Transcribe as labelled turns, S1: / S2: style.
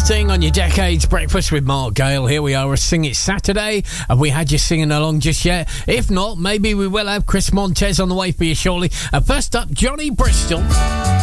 S1: Thing on your Decades Breakfast with Mark Gale. Here we are, a Sing It Saturday. Have we had you singing along just yet? If not, maybe we will have Chris Montez on the way for you shortly. First up, Johnny Bristol.